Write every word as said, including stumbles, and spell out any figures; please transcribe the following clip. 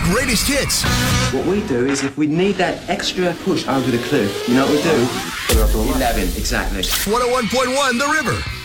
greatest hits. What we do is if we need that extra push over the cliff, you know what we do? eleven, exactly. one oh one point one The River.